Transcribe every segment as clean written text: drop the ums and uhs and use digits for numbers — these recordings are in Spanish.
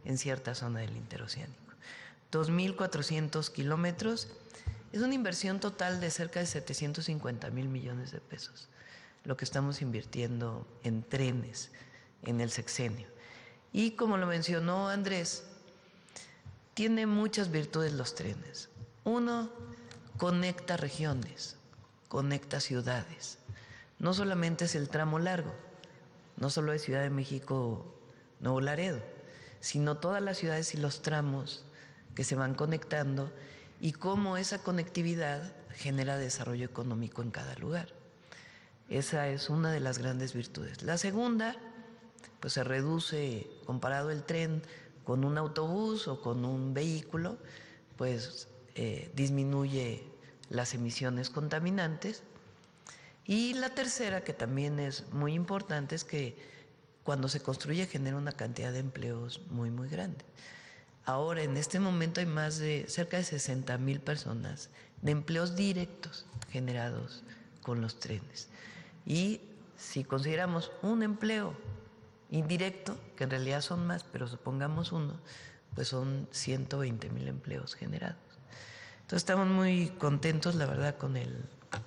en cierta zona del interoceánico. 2.400 kilómetros es una inversión total de cerca de 750,000 millones de pesos, lo que estamos invirtiendo en trenes en el sexenio. Y como lo mencionó Andrés, tiene muchas virtudes los trenes. Uno, conecta regiones, conecta ciudades. No solamente es el tramo largo, no solo es Ciudad de México, Nuevo Laredo, sino todas las ciudades y los tramos que se van conectando y cómo esa conectividad genera desarrollo económico en cada lugar. Esa es una de las grandes virtudes. La segunda, pues se reduce, comparado el tren con un autobús o con un vehículo, pues disminuye las emisiones contaminantes. Y la tercera, que también es muy importante, es que cuando se construye genera una cantidad de empleos muy, muy grande. Ahora, en este momento hay más de cerca de 60,000 personas de empleos directos generados con los trenes. Y si consideramos un empleo indirecto, que en realidad son más, pero supongamos uno, pues son 120,000 empleos generados. Entonces estamos muy contentos, la verdad, con el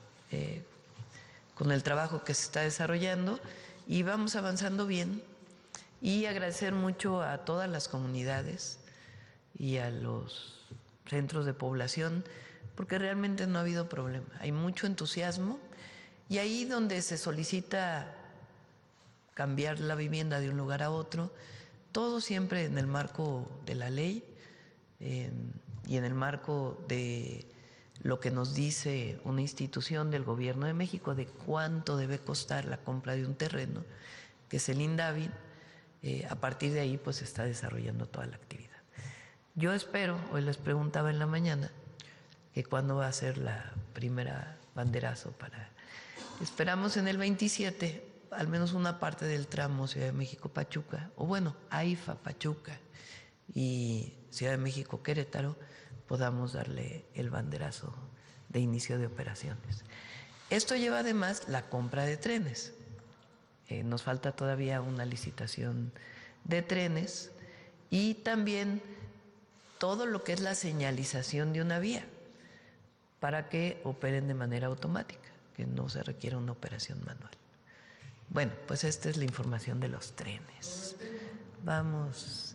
trabajo que se está desarrollando y vamos avanzando bien. Y agradecer mucho a todas las comunidades y a los centros de población, porque realmente no ha habido problema. Hay mucho entusiasmo y ahí donde se solicita cambiar la vivienda de un lugar a otro, todo siempre en el marco de la ley y en el marco de lo que nos dice una institución del Gobierno de México de cuánto debe costar la compra de un terreno, que es el INDAVI. A partir de ahí pues se está desarrollando toda la actividad. Yo espero, hoy les preguntaba en la mañana, que cuándo va a ser la primera banderazo para… Esperamos en el 27, al menos una parte del tramo Ciudad de México-Pachuca, o bueno, AIFA-Pachuca y Ciudad de México-Querétaro, podamos darle el banderazo de inicio de operaciones. Esto lleva además la compra de trenes. Nos falta todavía una licitación de trenes y también todo lo que es la señalización de una vía para que operen de manera automática, que no se requiera una operación manual. Bueno, pues esta es la información de los trenes. Vamos.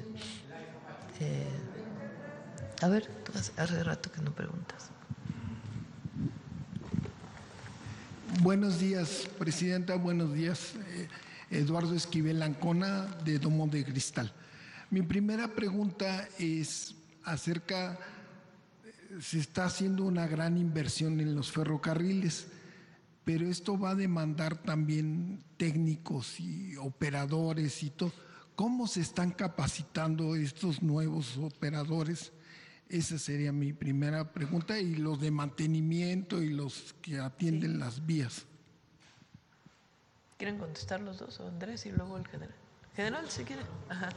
A ver, hace rato que no preguntas. Buenos días, Presidenta. Buenos días. Eduardo Esquivel Ancona, de Domo de Cristal. Mi primera pregunta es acerca, se está haciendo una gran inversión en los ferrocarriles, pero esto va a demandar también técnicos y operadores y todo. ¿Cómo se están capacitando estos nuevos operadores? Esa sería mi primera pregunta, y los de mantenimiento y los que atienden las vías. ¿Quieren contestar los dos, o Andrés y luego el general? General, si quiere. Ajá.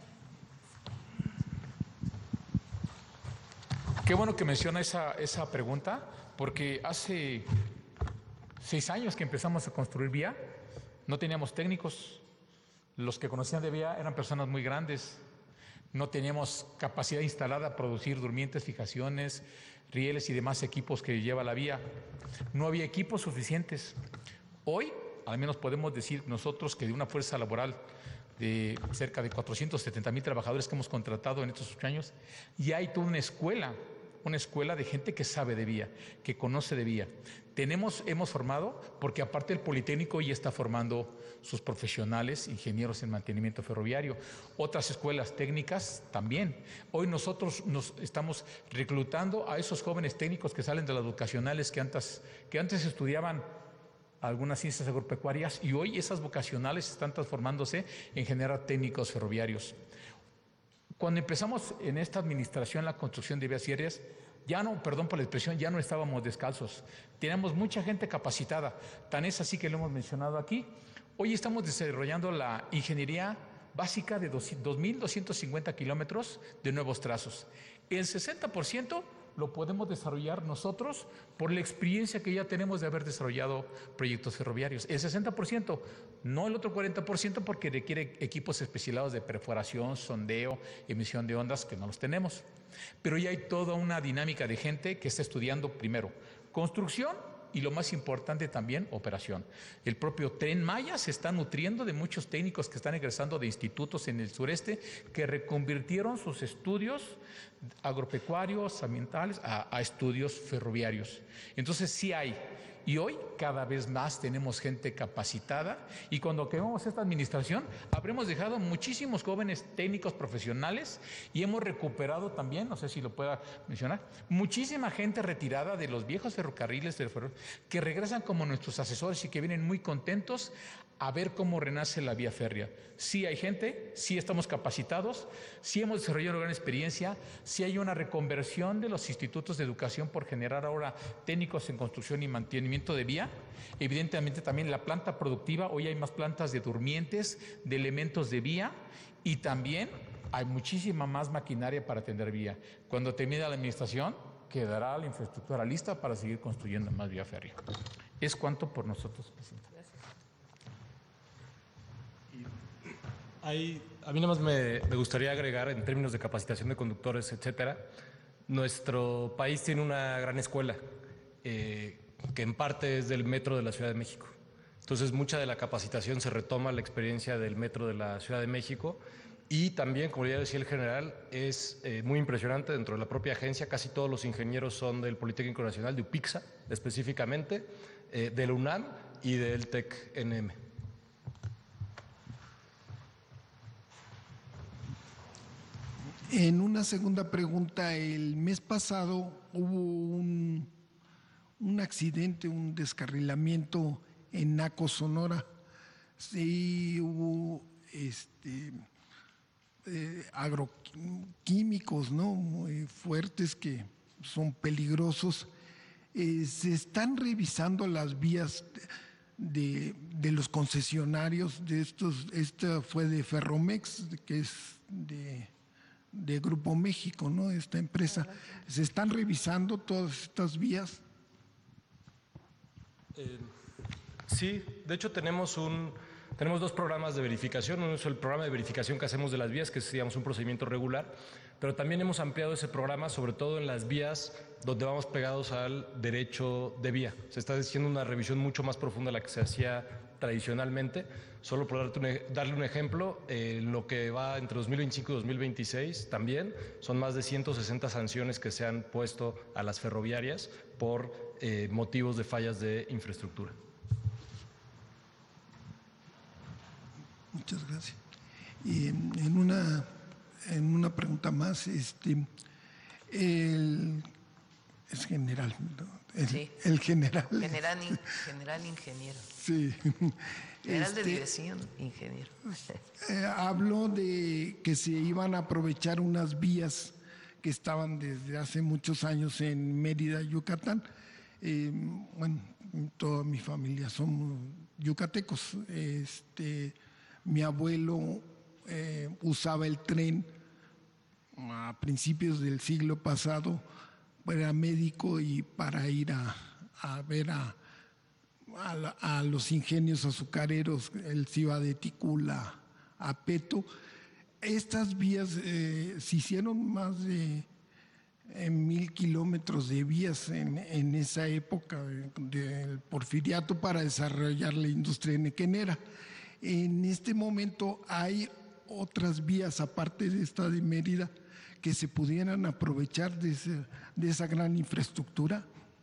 Qué bueno que menciona esa pregunta, porque hace 6 años que empezamos a construir vía, no teníamos técnicos. Los que conocían de vía eran personas muy grandes. No teníamos capacidad instalada a producir durmientes, fijaciones, rieles y demás equipos que lleva la vía. No había equipos suficientes. Hoy, al menos podemos decir nosotros que de una fuerza laboral de cerca de 470,000 trabajadores que hemos contratado en estos 8 años, ya hay toda una escuela de gente que sabe de vía, que conoce de vía. Hemos formado, porque aparte el Politécnico ya está formando sus profesionales, ingenieros en mantenimiento ferroviario, otras escuelas técnicas también. Hoy nosotros nos estamos reclutando a esos jóvenes técnicos que salen de las vocacionales que antes estudiaban algunas ciencias agropecuarias, y hoy esas vocacionales están transformándose en generar técnicos ferroviarios. Cuando empezamos en esta administración la construcción de vías férreas, ya no, perdón por la expresión, ya no estábamos descalzos. Teníamos mucha gente capacitada, tan es así que lo hemos mencionado aquí. Hoy estamos desarrollando la ingeniería básica de 2.250 kilómetros de nuevos trazos. El 60% lo podemos desarrollar nosotros por la experiencia que ya tenemos de haber desarrollado proyectos ferroviarios. El 60%, no el otro 40%, porque requiere equipos especializados de perforación, sondeo, emisión de ondas, que no los tenemos. Pero ya hay toda una dinámica de gente que está estudiando primero construcción y, lo más importante también, operación. El propio Tren Maya se está nutriendo de muchos técnicos que están egresando de institutos en el sureste que reconvirtieron sus estudios agropecuarios, ambientales, a estudios ferroviarios. Entonces sí hay. Y hoy cada vez más tenemos gente capacitada, y cuando acabemos esta administración habremos dejado muchísimos jóvenes técnicos profesionales y hemos recuperado también, no sé si lo pueda mencionar, muchísima gente retirada de los viejos ferrocarriles que regresan como nuestros asesores y que vienen muy contentos a ver cómo renace la vía férrea. Sí hay gente, sí estamos capacitados, sí hemos desarrollado una gran experiencia, sí hay una reconversión de los institutos de educación por generar ahora técnicos en construcción y mantenimiento de vía. Evidentemente también la planta productiva, hoy hay más plantas de durmientes, de elementos de vía, y también hay muchísima más maquinaria para atender vía. Cuando termine la administración, quedará la infraestructura lista para seguir construyendo más vía férrea. Es cuanto por nosotros, presidente. A mí nada más me gustaría agregar, en términos de capacitación de conductores, etcétera, nuestro país tiene una gran escuela que en parte es del metro de la Ciudad de México. Entonces, mucha de la capacitación se retoma la experiencia del metro de la Ciudad de México, y también, como ya decía el general, es muy impresionante dentro de la propia agencia. Casi todos los ingenieros son del Politécnico Nacional, de UPIXA específicamente, del UNAM y del TEC-NM. En una segunda pregunta, el mes pasado hubo un accidente, un descarrilamiento en Naco, Sonora. Sí, hubo agroquímicos, ¿no?, muy fuertes, que son peligrosos. Se están revisando las vías de los concesionarios de estos. Esta fue de Ferromex, que es de Grupo México, ¿no?, esta empresa. ¿Se están revisando todas estas vías? Sí, de hecho tenemos dos programas de verificación. Uno es el programa de verificación que hacemos de las vías, que es, digamos, un procedimiento regular, pero también hemos ampliado ese programa, sobre todo en las vías donde vamos pegados al derecho de vía. Se está haciendo una revisión mucho más profunda de la que se hacía tradicionalmente. Solo por darle un ejemplo, lo que va entre 2025 y 2026 también son más de 160 sanciones que se han puesto a las ferroviarias por motivos de fallas de infraestructura. Muchas gracias. Y en una pregunta más, es general, ¿no? Sí. El general. General ingeniero. Sí. General de división, ingeniero. Habló de que se iban a aprovechar unas vías que estaban desde hace muchos años en Mérida, Yucatán. Bueno, toda mi familia somos yucatecos. Mi abuelo usaba el tren a principios del siglo pasado, era médico, y para ir a ver a los ingenios azucareros, él se iba de Ticula a Peto. Estas vías se hicieron más de 1,000 kilómetros de vías en esa época del Porfiriato para desarrollar la industria nequenera. En este momento hay otras vías, aparte de esta de Mérida, que se pudieran aprovechar de esa gran infraestructura.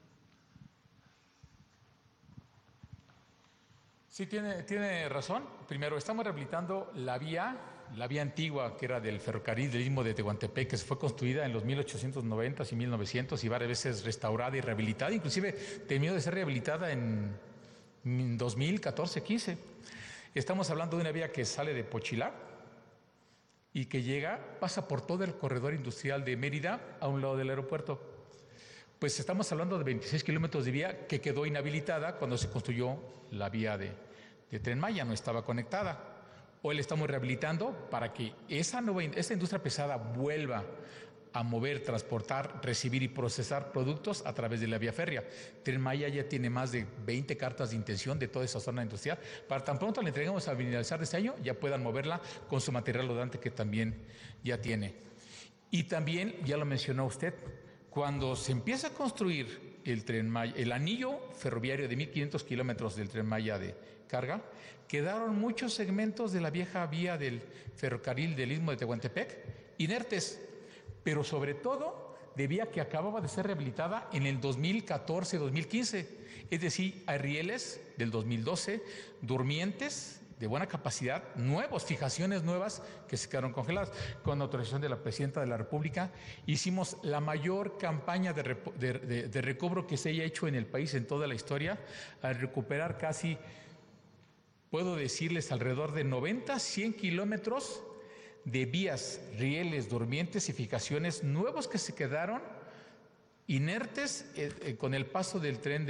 Sí, tiene razón. Primero, estamos rehabilitando la vía antigua, que era del ferrocarril del Istmo de Tehuantepec, que se fue construida en los 1890s y 1900 y varias veces restaurada y rehabilitada. Inclusive terminó de ser rehabilitada en 2014-15. Estamos hablando de una vía que sale de Pochilar y que pasa por todo el corredor industrial de Mérida a un lado del aeropuerto. Pues estamos hablando de 26 kilómetros de vía que quedó inhabilitada cuando se construyó la vía de Tren Maya, no estaba conectada. Hoy la estamos rehabilitando para que esa industria pesada vuelva a mover, transportar, recibir y procesar productos a través de la vía férrea. Tren Maya ya tiene más de 20 cartas de intención de toda esa zona industrial. Para tan pronto la entreguemos a finalizar este año, ya puedan moverla con su material rodante que también ya tiene. Y también, ya lo mencionó usted, cuando se empieza a construir el Tren Maya, el anillo ferroviario de 1.500 kilómetros del Tren Maya de carga, quedaron muchos segmentos de la vieja vía del ferrocarril del Istmo de Tehuantepec inertes, pero sobre todo de vía que acababa de ser rehabilitada en el 2014-2015. Es decir, hay rieles del 2012, durmientes de buena capacidad, nuevos, fijaciones nuevas que se quedaron congeladas. Con autorización de la Presidenta de la República, hicimos la mayor campaña de recobro que se haya hecho en el país en toda la historia, al recuperar casi, puedo decirles, alrededor de 90-100 kilómetros de vías, rieles, durmientes y fijaciones nuevos que se quedaron inertes con el paso del tren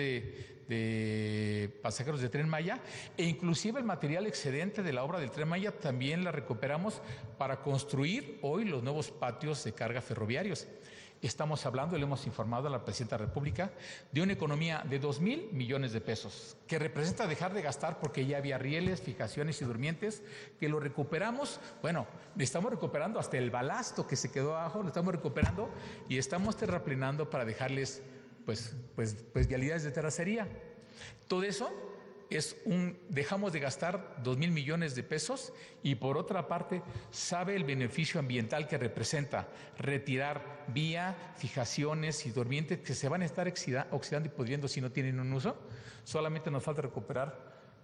de pasajeros de Tren Maya, e inclusive el material excedente de la obra del Tren Maya también la recuperamos para construir hoy los nuevos patios de carga ferroviarios. Estamos hablando, le hemos informado a la Presidenta de la República, de una economía de 2,000 millones de pesos, que representa dejar de gastar porque ya había rieles, fijaciones y durmientes, que lo recuperamos. Bueno, estamos recuperando hasta el balasto que se quedó abajo, lo estamos recuperando y estamos terraplenando para dejarles pues vialidades de terracería. Todo eso dejamos de gastar 2,000 millones de pesos, y por otra parte, sabe el beneficio ambiental que representa retirar vía, fijaciones y durmientes que se van a estar oxidando y pudriendo si no tienen un uso. Solamente nos falta recuperar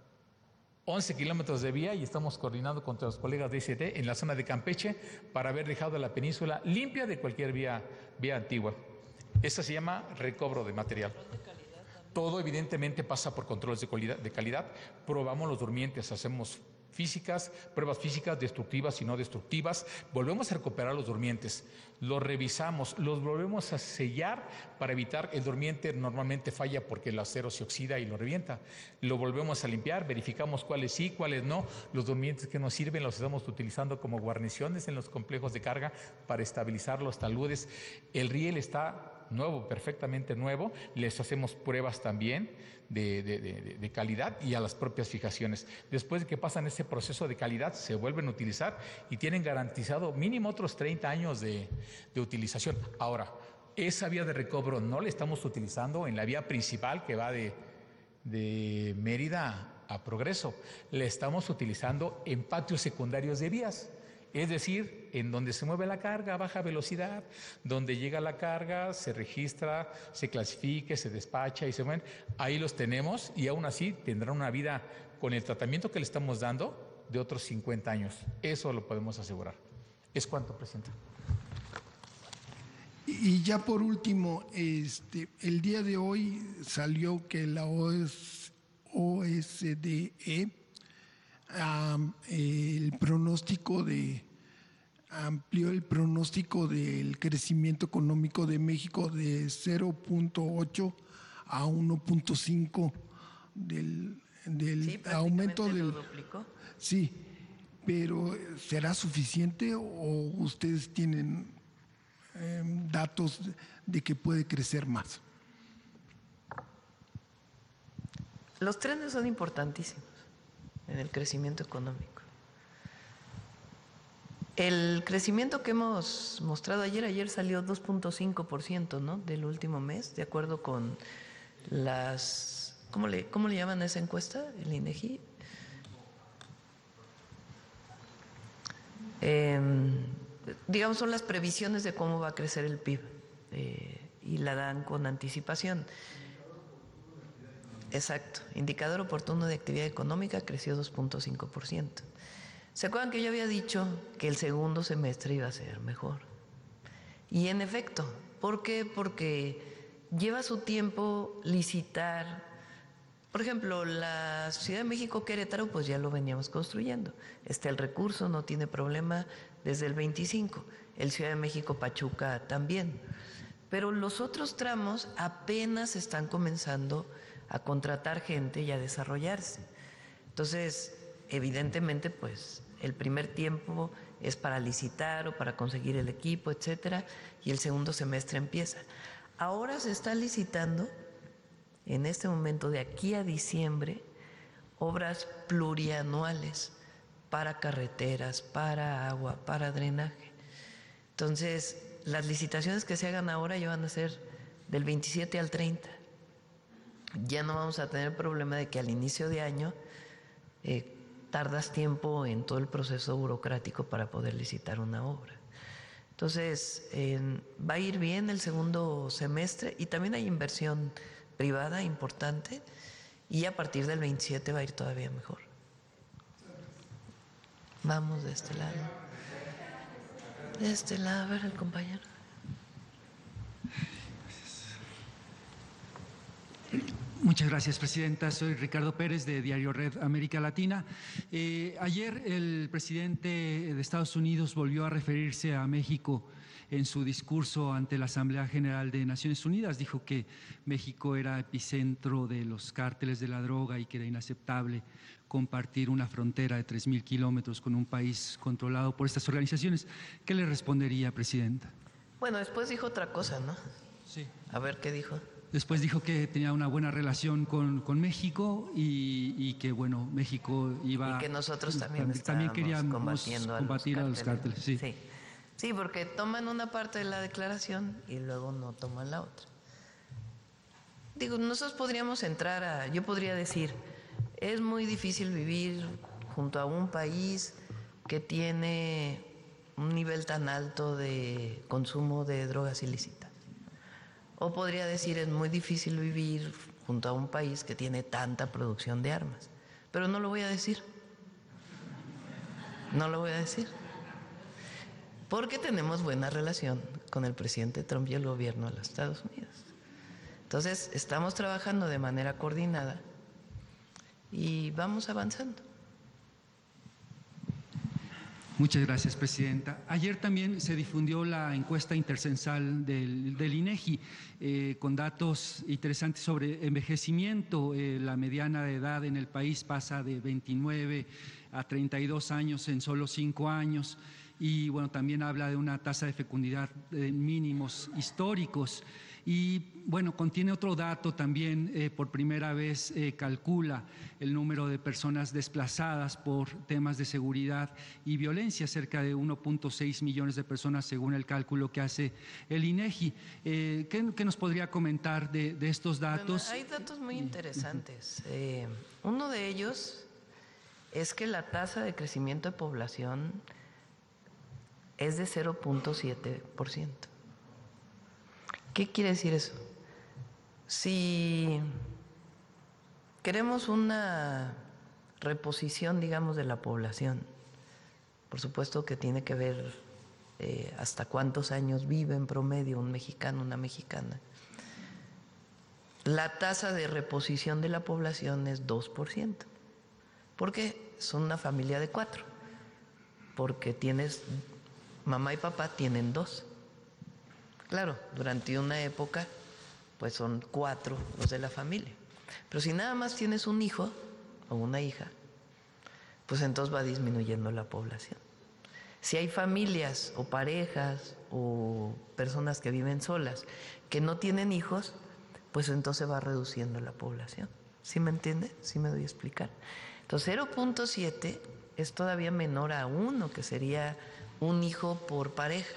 11 kilómetros de vía y estamos coordinando con los colegas de ICT en la zona de Campeche para haber dejado la península limpia de cualquier vía antigua. Eso se llama recobro de material. Todo evidentemente pasa por controles de calidad. Probamos los durmientes, hacemos pruebas físicas destructivas y no destructivas. Volvemos a recuperar los durmientes, los revisamos, los volvemos a sellar para evitar el durmiente. Normalmente falla porque el acero se oxida y lo revienta. Lo volvemos a limpiar, verificamos cuáles sí, cuáles no. Los durmientes que nos sirven los estamos utilizando como guarniciones en los complejos de carga para estabilizar los taludes. El riel está nuevo, perfectamente nuevo. Les hacemos pruebas también de calidad y a las propias fijaciones. Después de que pasan ese proceso de calidad, se vuelven a utilizar y tienen garantizado mínimo otros 30 años de utilización. Ahora, esa vía de recobro no la estamos utilizando en la vía principal que va de Mérida a Progreso. La estamos utilizando en patios secundarios de vías. Es decir, en donde se mueve la carga a baja velocidad, donde llega la carga, se registra, se clasifica, se despacha y se mueven. Ahí los tenemos y aún así tendrán una vida con el tratamiento que le estamos dando de otros 50 años. Eso lo podemos asegurar. ¿Es cuánto, Presidenta? Y ya por último, el día de hoy salió que la OSDE amplió el pronóstico del crecimiento económico de México de 0.8 a 1.5 del sí, aumento del... lo duplicó. Sí, pero ¿será suficiente o ustedes tienen datos de que puede crecer más? Los trenes son importantísimos en el crecimiento económico. El crecimiento que hemos mostrado ayer salió 2.5%, ¿no?, del último mes, de acuerdo con las... ¿Cómo le llaman a esa encuesta? El INEGI. Digamos, son las previsiones de cómo va a crecer el PIB y la dan con anticipación. Exacto. Indicador oportuno de actividad económica creció 2.5%. ¿Se acuerdan que yo había dicho que el segundo semestre iba a ser mejor? Y en efecto, ¿por qué? Porque lleva su tiempo licitar. Por ejemplo, la Ciudad de México Querétaro, pues ya lo veníamos construyendo. Está el recurso, no tiene problema desde el 25. El Ciudad de México Pachuca también. Pero los otros tramos apenas están comenzando a contratar gente y a desarrollarse. Entonces, evidentemente, pues el primer tiempo es para licitar o para conseguir el equipo, etcétera, y el segundo semestre empieza. Ahora se está licitando, en este momento, de aquí a diciembre, obras plurianuales para carreteras, para agua, para drenaje. Entonces, las licitaciones que se hagan ahora ya van a ser del 27 al 30. Ya no vamos a tener problema de que al inicio de año tardas tiempo en todo el proceso burocrático para poder licitar una obra. Entonces, va a ir bien el segundo semestre y también hay inversión privada importante y a partir del 27 va a ir todavía mejor. Vamos de este lado. De este lado, a ver el compañero. Muchas gracias, presidenta. Soy Ricardo Pérez, de Diario Red América Latina. Ayer el presidente de Estados Unidos volvió a referirse a México en su discurso ante la Asamblea General de Naciones Unidas. Dijo que México era epicentro de los cárteles de la droga y que era inaceptable compartir una frontera de 3,000 kilómetros con un país controlado por estas organizaciones. ¿Qué le respondería, presidenta? Bueno, después dijo otra cosa, ¿no? Sí. A ver, ¿qué dijo? Después dijo que tenía una buena relación con México y que, bueno, México iba... Y que nosotros también queríamos combatir a los cárteles. Sí. Sí. Sí, porque toman una parte de la declaración y luego no toman la otra. Digo, nosotros podríamos yo podría decir, es muy difícil vivir junto a un país que tiene un nivel tan alto de consumo de drogas ilícitas. O podría decir, es muy difícil vivir junto a un país que tiene tanta producción de armas. Pero no lo voy a decir. No lo voy a decir. Porque tenemos buena relación con el presidente Trump y el gobierno de los Estados Unidos. Entonces, estamos trabajando de manera coordinada y vamos avanzando. Muchas gracias, presidenta. Ayer también se difundió la encuesta intercensal del INEGI con datos interesantes sobre envejecimiento. La mediana de edad en el país pasa de 29 a 32 años en solo 5 años. Y bueno, también habla de una tasa de fecundidad de mínimos históricos. Y bueno, contiene otro dato también, por primera vez calcula el número de personas desplazadas por temas de seguridad y violencia, cerca de 1.6 millones de personas según el cálculo que hace el INEGI. ¿Qué nos podría comentar de estos datos? Bueno, hay datos muy interesantes. Uno de ellos es que la tasa de crecimiento de población es de 0.7%. ¿Qué quiere decir eso? Si queremos una reposición, digamos, de la población, por supuesto que tiene que ver hasta cuántos años vive en promedio un mexicano, una mexicana. La tasa de reposición de la población es 2%. ¿Por qué? Son una familia de 4. Porque mamá y papá tienen 2. Claro, durante una época, pues son 4 los de la familia. Pero si nada más tienes un hijo o una hija, pues entonces va disminuyendo la población. Si hay familias o parejas o personas que viven solas que no tienen hijos, pues entonces va reduciendo la población. ¿Sí me entiende? ¿Sí me doy a explicar? Entonces 0.7 es todavía menor a 1, que sería un hijo por pareja.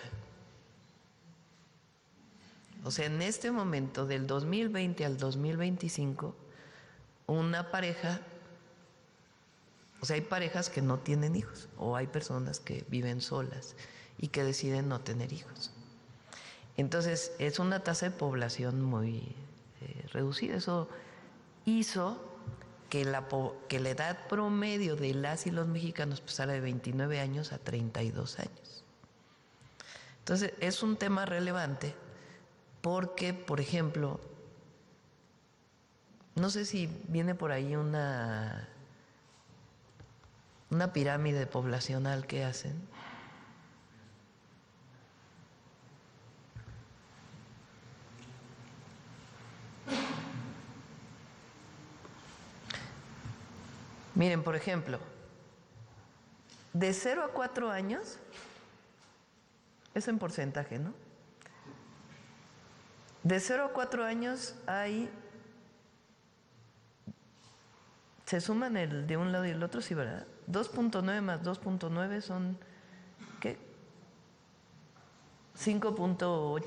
O sea, en este momento, del 2020 al 2025, una pareja, o sea, hay parejas que no tienen hijos, o hay personas que viven solas y que deciden no tener hijos. Entonces, es una tasa de población muy reducida. Eso hizo que la edad promedio de las y los mexicanos pasara de 29 años a 32 años. Entonces, es un tema relevante. Porque, por ejemplo, no sé si viene por ahí una pirámide poblacional que hacen. Miren, por ejemplo, De 0 a 4 años, es en porcentaje, ¿no? De 0 a 4 años se suman el de un lado y el otro, sí, ¿verdad? 2.9 más 2.9 son, ¿qué? 5.8.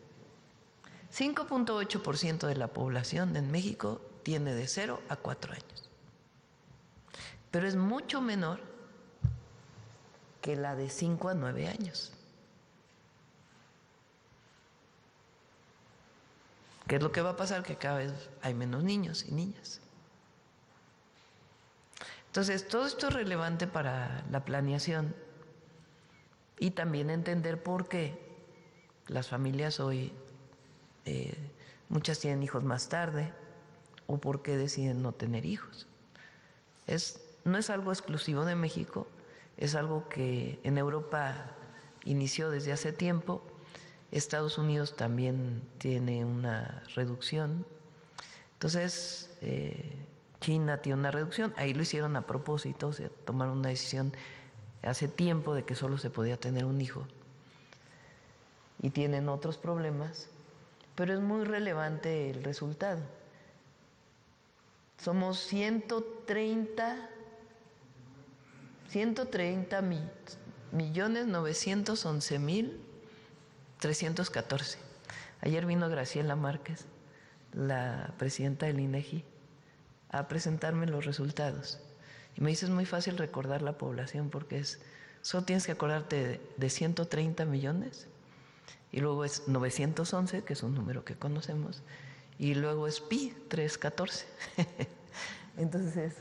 5.8% de la población en México tiene de 0 a 4 años. Pero es mucho menor que la de 5 a 9 años. ¿Qué es lo que va a pasar? Que cada vez hay menos niños y niñas. Entonces, todo esto es relevante para la planeación y también entender por qué las familias hoy, muchas tienen hijos más tarde o por qué deciden no tener hijos. No es algo exclusivo de México, es algo que en Europa inició desde hace tiempo. Estados Unidos también tiene una reducción. Entonces, China tiene una reducción. Ahí lo hicieron a propósito, o sea, tomaron una decisión hace tiempo de que solo se podía tener un hijo. Y tienen otros problemas, pero es muy relevante el resultado. Somos 130.911.314. Ayer vino Graciela Márquez, la presidenta del INEGI, a presentarme los resultados. Y me dice, es muy fácil recordar la población porque solo tienes que acordarte de 130 millones, y luego es 911, que es un número que conocemos, y luego es pi, 314. Entonces es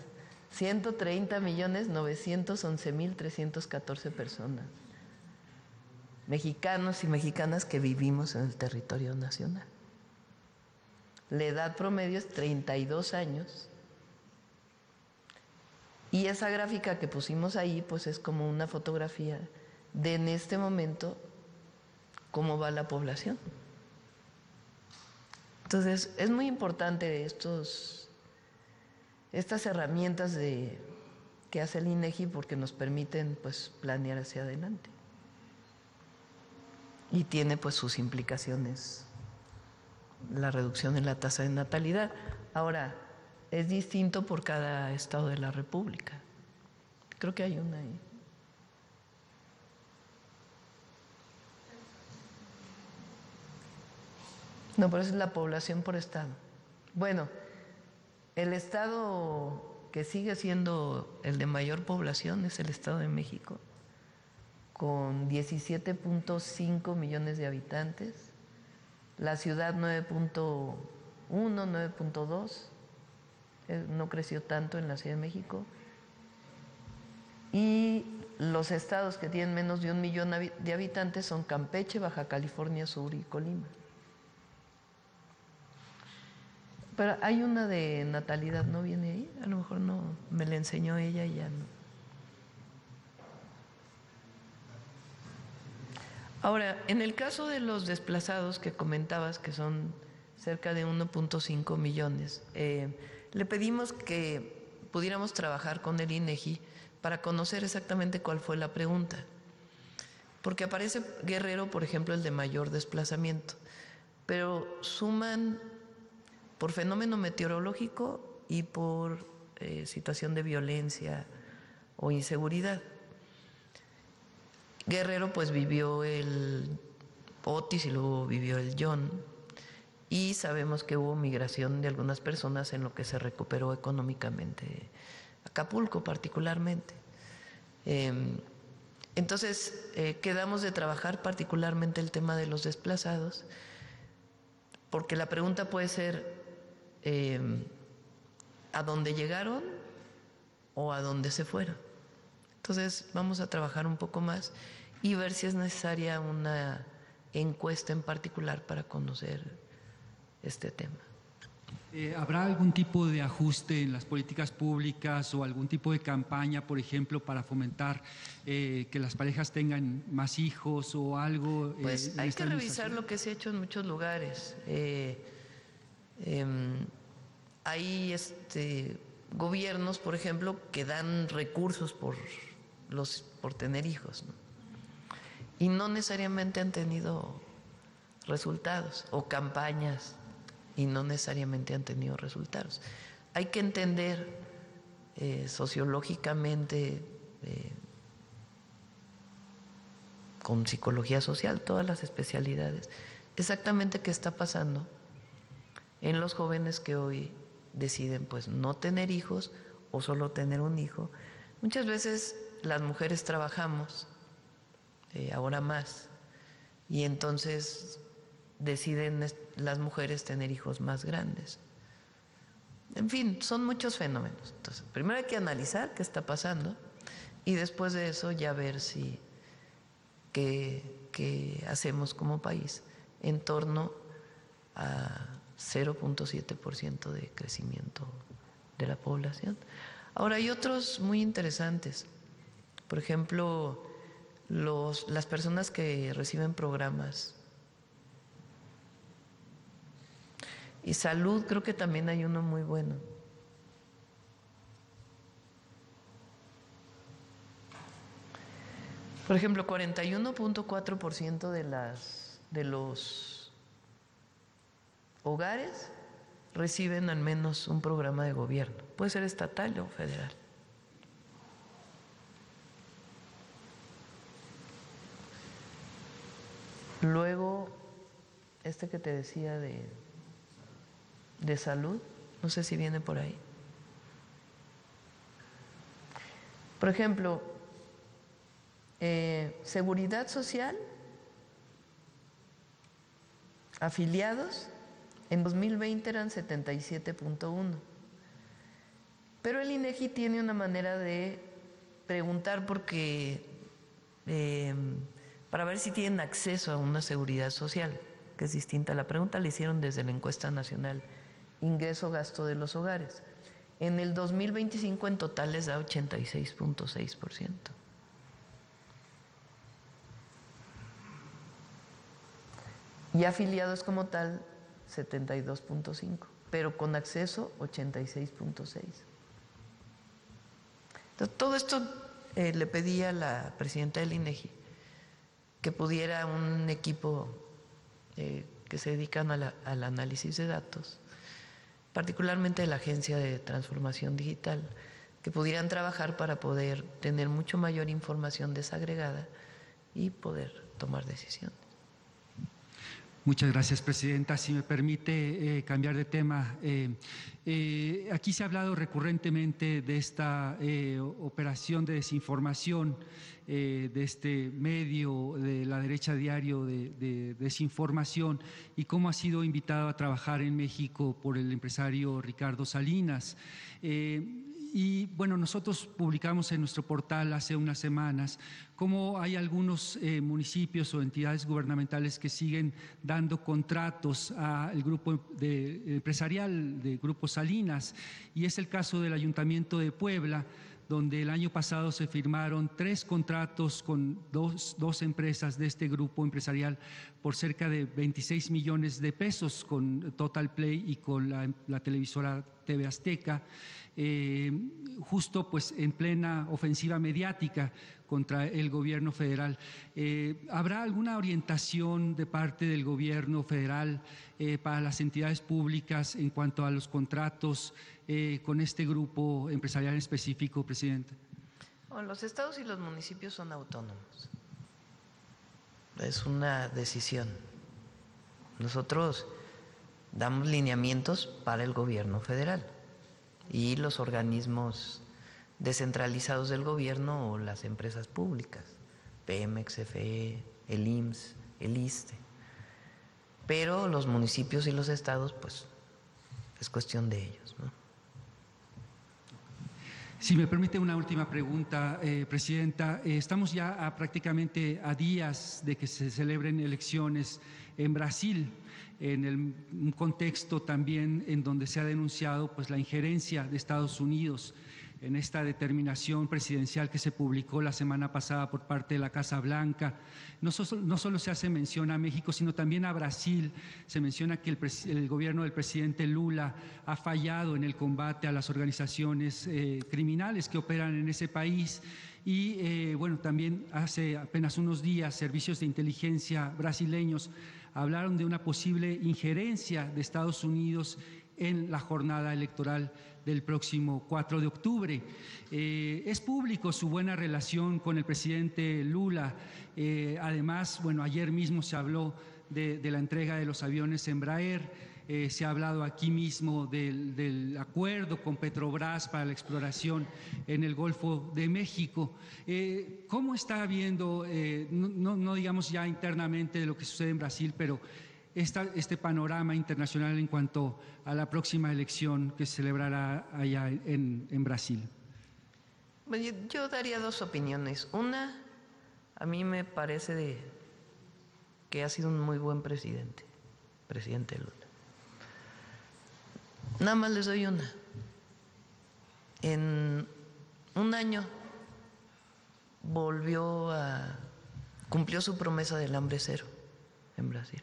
130.911.314 personas, mexicanos y mexicanas que vivimos en el territorio nacional. La edad promedio es 32 años. Y esa gráfica que pusimos ahí, pues es como una fotografía de en este momento cómo va la población. Entonces, es muy importante estas herramientas que hace el INEGI porque nos permiten pues planear hacia adelante. Y tiene pues sus implicaciones la reducción en la tasa de natalidad. Ahora, es distinto por cada estado de la República. Creo que hay una ahí. No, pero esa es la población por estado. Bueno, el estado que sigue siendo el de mayor población es el Estado de México, con 17.5 millones de habitantes. La ciudad 9.1, 9.2. No creció tanto en la Ciudad de México. Y los estados que tienen menos de 1 millón de habitantes son Campeche, Baja California Sur y Colima. Pero hay una de natalidad, ¿no viene ahí? A lo mejor no, me la enseñó ella y ya no. Ahora, en el caso de los desplazados que comentabas, que son cerca de 1.5 millones, le pedimos que pudiéramos trabajar con el INEGI para conocer exactamente cuál fue la pregunta. Porque aparece Guerrero, por ejemplo, el de mayor desplazamiento, pero suman por fenómeno meteorológico y por situación de violencia o inseguridad. Guerrero pues vivió el Otis y luego vivió el John, y sabemos que hubo migración de algunas personas en lo que se recuperó económicamente Acapulco particularmente. Entonces quedamos de trabajar particularmente el tema de los desplazados, porque la pregunta puede ser ¿a dónde llegaron o a dónde se fueron? Entonces vamos a trabajar un poco más y ver si es necesaria una encuesta en particular para conocer este tema. ¿Habrá algún tipo de ajuste en las políticas públicas o algún tipo de campaña, por ejemplo, para fomentar que las parejas tengan más hijos o algo? Pues hay que revisar lo que se ha hecho en muchos lugares. Hay gobiernos, por ejemplo, que dan recursos por por tener hijos, ¿no? Y no necesariamente han tenido resultados, o campañas, y no necesariamente han tenido resultados. Hay que entender sociológicamente, con psicología social, todas las especialidades, exactamente qué está pasando en los jóvenes que hoy deciden pues no tener hijos o solo tener un hijo. Muchas veces las mujeres trabajamos, ahora más, y entonces deciden las mujeres tener hijos más grandes. En fin, son muchos fenómenos. Entonces, primero hay que analizar qué está pasando y después de eso ya ver qué hacemos como país en torno a 0.7% de crecimiento de la población. Ahora, hay otros muy interesantes. Por ejemplo, las personas que reciben programas. Y salud, creo que también hay uno muy bueno. Por ejemplo, 41.4% de los hogares reciben al menos un programa de gobierno. Puede ser estatal o federal. Luego, este que te decía de salud, no sé si viene por ahí. Por ejemplo, seguridad social, afiliados, en 2020 eran 77.1. Pero el INEGI tiene una manera de preguntar para ver si tienen acceso a una seguridad social, que es distinta. La pregunta la hicieron desde la encuesta nacional ingreso-gasto de los hogares. En el 2025 en total les da 86.6%. Y afiliados como tal, 72.5%, pero con acceso 86.6%. Entonces, todo esto le pedí a la presidenta del INEGI que pudiera un equipo que se dedican al análisis de datos, particularmente de la Agencia de Transformación Digital, que pudieran trabajar para poder tener mucho mayor información desagregada y poder tomar decisiones. Muchas gracias, Presidenta. Si me permite cambiar de tema, aquí se ha hablado recurrentemente de esta operación de desinformación, de este medio de la derecha diario de desinformación y cómo ha sido invitado a trabajar en México por el empresario Ricardo Salinas. Y bueno, nosotros publicamos en nuestro portal hace unas semanas cómo hay algunos municipios o entidades gubernamentales que siguen dando contratos al grupo empresarial de Grupo Salinas, y es el caso del Ayuntamiento de Puebla, donde el año pasado se firmaron 3 contratos con dos empresas de este grupo empresarial por cerca de 26 millones de pesos con Total Play y con la televisora TV Azteca, justo pues en plena ofensiva mediática contra el gobierno federal. ¿Habrá alguna orientación de parte del gobierno federal para las entidades públicas en cuanto a los contratos con este grupo empresarial en específico, Presidente? Bueno, los estados y los municipios son autónomos. Es una decisión. Nosotros damos lineamientos para el gobierno federal y los organismos descentralizados del gobierno o las empresas públicas, Pemex, CFE, el IMSS, el ISSSTE. Pero los municipios y los estados, pues, es cuestión de ellos, ¿no? Si me permite una última pregunta, Presidenta. Estamos ya prácticamente a días de que se celebren elecciones en Brasil, en un contexto también en donde se ha denunciado pues, la injerencia de Estados Unidos. en esta determinación presidencial que se publicó la semana pasada por parte de la Casa Blanca. No solo se hace mención a México, sino también a Brasil. Se menciona que el gobierno del presidente Lula ha fallado en el combate a las organizaciones criminales que operan en ese país. Y bueno, también hace apenas unos días servicios de inteligencia brasileños hablaron de una posible injerencia de Estados Unidos en la jornada electoral del próximo 4 de octubre. Es público su buena relación con el presidente Lula. Además, bueno, ayer mismo se habló de la entrega de los aviones Embraer. Se ha hablado aquí mismo del acuerdo con Petrobras para la exploración en el Golfo de México. ¿Cómo está viendo, no digamos ya internamente de lo que sucede en Brasil, pero este panorama internacional en cuanto a la próxima elección que se celebrará allá en Brasil? Bueno, yo daría dos opiniones. Una, a mí me parece que ha sido un muy buen presidente Lula. Nada más les doy una. En un año cumplió su promesa del hambre cero en Brasil.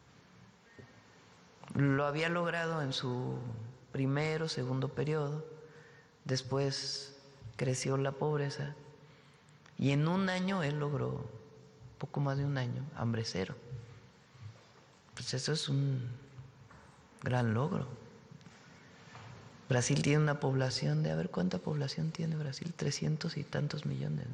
Lo había logrado en su primero, segundo periodo, después creció la pobreza y en un año él logró, poco más de un año, hambre cero. Pues eso es un gran logro. Brasil tiene una población de, a ver cuánta población tiene Brasil, 300 y tantos millones,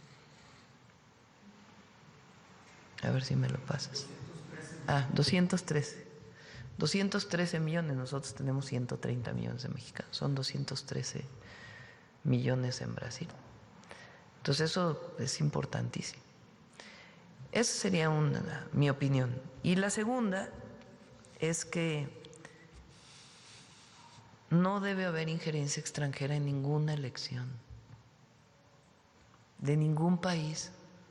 ¿no? A ver si me lo pasas. 213 millones, nosotros tenemos 130 millones de mexicanos, son 213 millones en Brasil. Entonces eso es importantísimo. Esa sería mi opinión. Y la segunda es que no debe haber injerencia extranjera en ninguna elección de ningún país.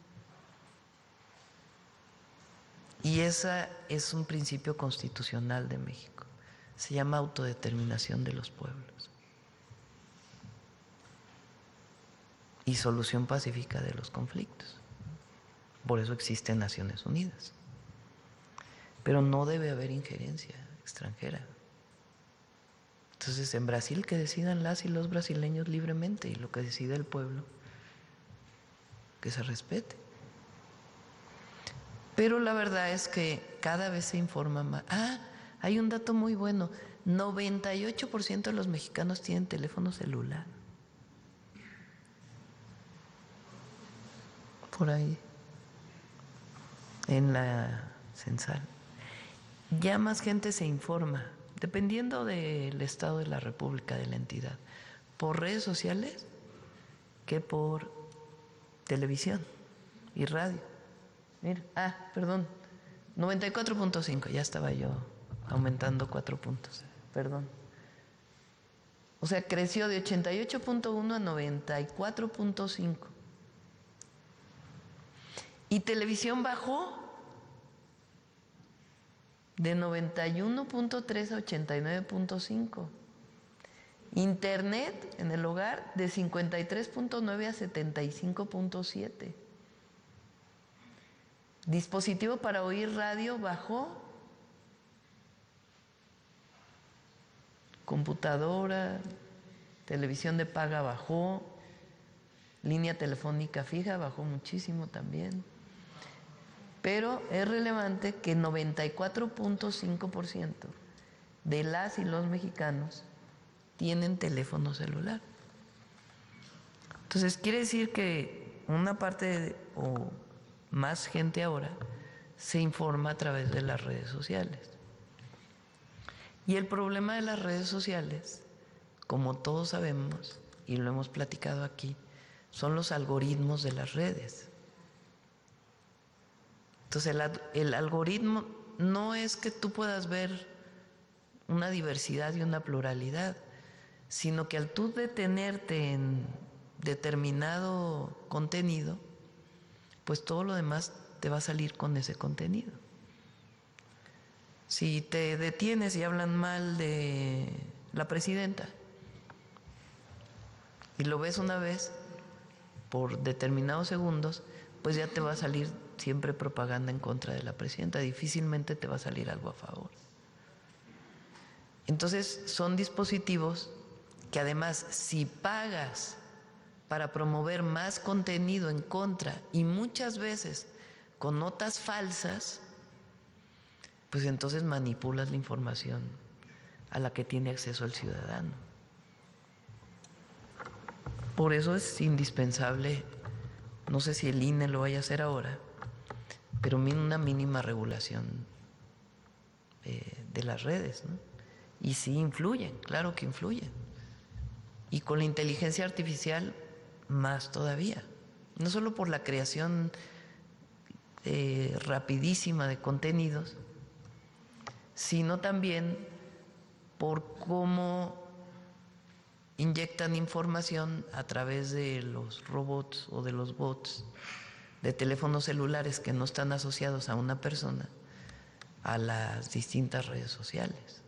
Y ese es un principio constitucional de México. Se llama autodeterminación de los pueblos y solución pacífica de los conflictos. Por eso existen Naciones Unidas. Pero no debe haber injerencia extranjera. Entonces, en Brasil que decidan las y los brasileños libremente, y lo que decide el pueblo, que se respete. Pero la verdad es que cada vez se informa más. Hay un dato muy bueno. 98% de los mexicanos tienen teléfono celular. Por ahí, en la censal. Ya más gente se informa, dependiendo del estado de la república, de la entidad, por redes sociales que por televisión y radio. Mira, 94.5, ya estaba yo aumentando 4 puntos, perdón. O sea, creció de 88.1 a 94.5. Y televisión bajó de 91.3 a 89.5. Internet en el hogar de 53.9 a 75.7. Dispositivo para oír radio bajó. Computadora, televisión de paga bajó. Línea telefónica fija bajó muchísimo también. Pero es relevante que 94.5% de las y los mexicanos tienen teléfono celular. Entonces quiere decir que una parte o más gente ahora se informa a través de las redes sociales. Y el problema de las redes sociales, como todos sabemos y lo hemos platicado aquí, son los algoritmos de las redes. Entonces el algoritmo no es que tú puedas ver una diversidad y una pluralidad, sino que al tú detenerte en determinado contenido, pues todo lo demás te va a salir con ese contenido. Si te detienes y hablan mal de la presidenta, y lo ves una vez por determinados segundos, pues ya te va a salir siempre propaganda en contra de la presidenta, difícilmente te va a salir algo a favor. Entonces son dispositivos que además, si pagas para promover más contenido en contra y muchas veces con notas falsas, pues entonces manipulas la información a la que tiene acceso el ciudadano. Por eso es indispensable, no sé si el INE lo vaya a hacer ahora, pero una mínima regulación de las redes, ¿no? Y sí influyen, claro que influyen. Y con la inteligencia artificial más todavía. No solo por la creación rapidísima de contenidos, sino también por cómo inyectan información a través de los robots o de los bots de teléfonos celulares que no están asociados a una persona a las distintas redes sociales.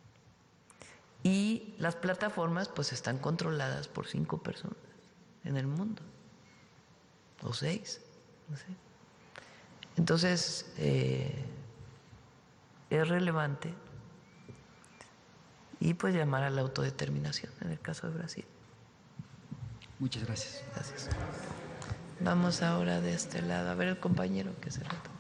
Y las plataformas pues están controladas por 5 personas en el mundo, o 6, no sé. Entonces, es relevante y pues llamar a la autodeterminación en el caso de Brasil. Muchas gracias. Gracias. Vamos ahora de este lado, a ver el compañero que se retoma.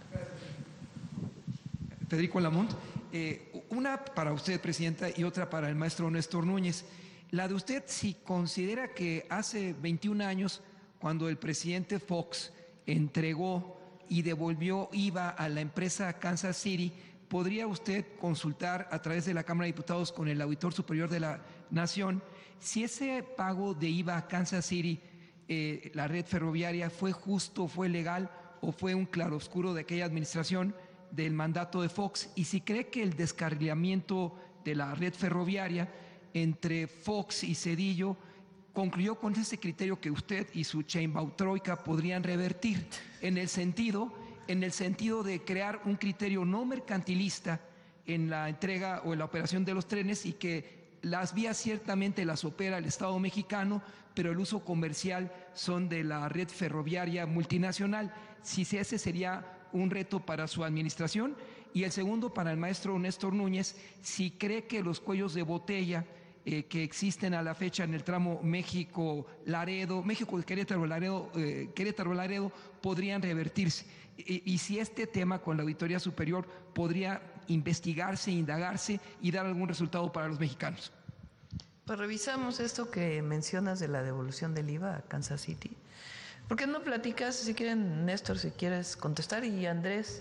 Federico Lamont, una para usted, Presidenta, y otra para el maestro Néstor Núñez. La de usted, si considera que hace 21 años, cuando el presidente Fox entregó y devolvió IVA a la empresa Kansas City, ¿podría usted consultar a través de la Cámara de Diputados con el Auditor Superior de la Nación si ese pago de IVA a Kansas City, la red ferroviaria, fue justo, fue legal o fue un claroscuro de aquella administración del mandato de Fox? Y si cree que el descarrilamiento de la red ferroviaria entre Fox y Zedillo concluyó con ese criterio que usted y su Sheinbaum troika podrían revertir, en el sentido de crear un criterio no mercantilista en la entrega o en la operación de los trenes, y que las vías ciertamente las opera el Estado mexicano, pero el uso comercial son de la red ferroviaria multinacional. Si ese sería un reto para su administración. Y el segundo, para el maestro Néstor Núñez, si cree que los cuellos de botella que existen a la fecha en el tramo México-Laredo, Querétaro-Laredo, podrían revertirse. Y si este tema con la Auditoría Superior podría investigarse, indagarse y dar algún resultado para los mexicanos. Pues revisamos esto que mencionas de la devolución del IVA a Kansas City. ¿Por qué no platicas, si quieren, Néstor, si quieres contestar, y Andrés,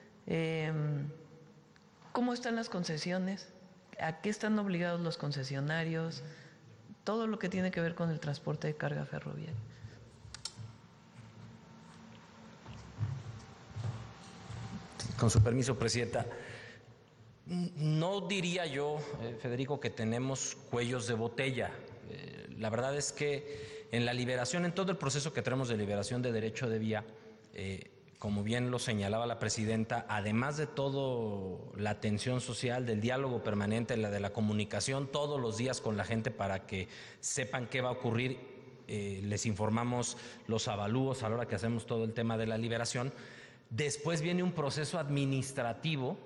cómo están las concesiones? ¿A qué están obligados los concesionarios? Todo lo que tiene que ver con el transporte de carga ferroviaria. Con su permiso, Presidenta. No diría yo, Federico, que tenemos cuellos de botella. La verdad es que en la liberación, en todo el proceso que tenemos de liberación de derecho de vía, como bien lo señalaba la Presidenta, además de todo la atención social, del diálogo permanente, de la comunicación todos los días con la gente para que sepan qué va a ocurrir, les informamos los avalúos a la hora que hacemos todo el tema de la liberación. Después viene un proceso administrativo.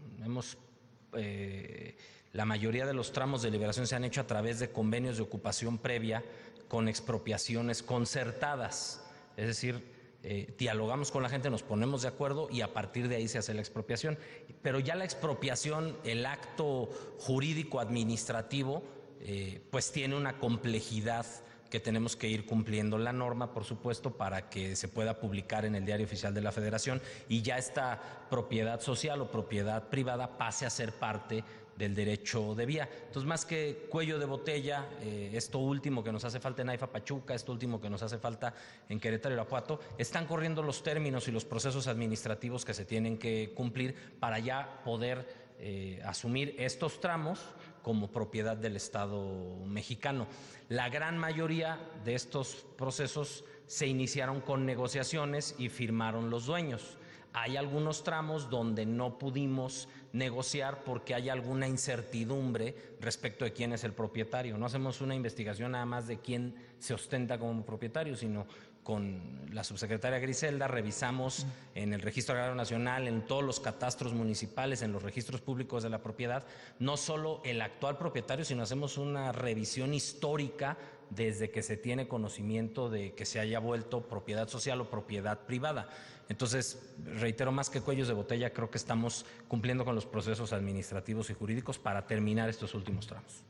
La mayoría de los tramos de liberación se han hecho a través de convenios de ocupación previa con expropiaciones concertadas, es decir, dialogamos con la gente, nos ponemos de acuerdo y a partir de ahí se hace la expropiación. Pero ya la expropiación, el acto jurídico administrativo, pues tiene una complejidad que tenemos que ir cumpliendo la norma, por supuesto, para que se pueda publicar en el Diario Oficial de la Federación y ya esta propiedad social o propiedad privada pase a ser parte del derecho de vía. Entonces, más que cuello de botella, esto último que nos hace falta en AIFA Pachuca, esto último que nos hace falta en Querétaro y Irapuato, están corriendo los términos y los procesos administrativos que se tienen que cumplir para ya poder asumir estos tramos como propiedad del Estado mexicano. La gran mayoría de estos procesos se iniciaron con negociaciones y firmaron los dueños. Hay algunos tramos donde no pudimos negociar porque hay alguna incertidumbre respecto de quién es el propietario. No hacemos una investigación nada más de quién se ostenta como propietario, sino con la subsecretaria Griselda revisamos en el Registro Agrario Nacional, en todos los catastros municipales, en los registros públicos de la propiedad, no solo el actual propietario, sino hacemos una revisión histórica desde que se tiene conocimiento de que se haya vuelto propiedad social o propiedad privada. Entonces, reitero, más que cuellos de botella, creo que estamos cumpliendo con los procesos administrativos y jurídicos para terminar estos últimos tramos.